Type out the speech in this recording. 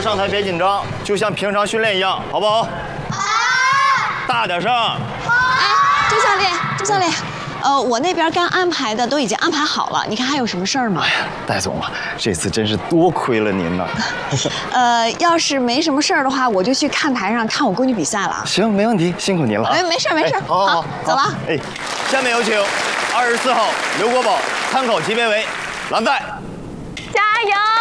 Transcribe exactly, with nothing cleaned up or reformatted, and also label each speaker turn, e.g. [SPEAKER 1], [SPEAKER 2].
[SPEAKER 1] 上台别紧张，就像平常训练一样，好不好？好。大点声。好。
[SPEAKER 2] 哎，周教练，周教练。 呃，我那边该安排的都已经安排好了，你看还有什么事儿吗？
[SPEAKER 1] 哎呀，戴总啊，这次真是多亏了您呐。
[SPEAKER 2] 呃，要是没什么事儿的话，我就去看台上看我闺女比赛了。
[SPEAKER 1] 行，没问题，辛苦您了。
[SPEAKER 2] 哎，没事没事，
[SPEAKER 1] 好，好，
[SPEAKER 2] 走了。
[SPEAKER 1] 哎，下面有请二十四号刘国宝参考级别为蓝带，
[SPEAKER 3] 加油！